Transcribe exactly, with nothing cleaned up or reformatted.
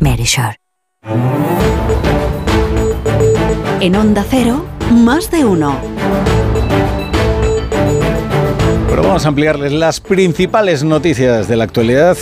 Verisure. En Onda Cero, más de uno. Pero vamos a ampliarles las principales noticias de la actualidad